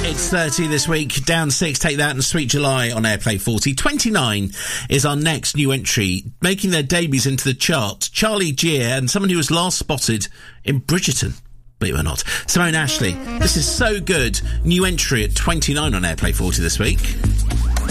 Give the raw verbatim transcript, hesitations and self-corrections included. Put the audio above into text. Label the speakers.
Speaker 1: It's thirty this week, down six, Take That and Sweet July on Airplay forty. twenty-nine is our next new entry, making their debuts into the chart. Charlie Gear and someone who was last spotted in Bridgerton. Believe it or not. Simone Ashley. This is So Good. New entry at twenty-nine on Airplay forty this week.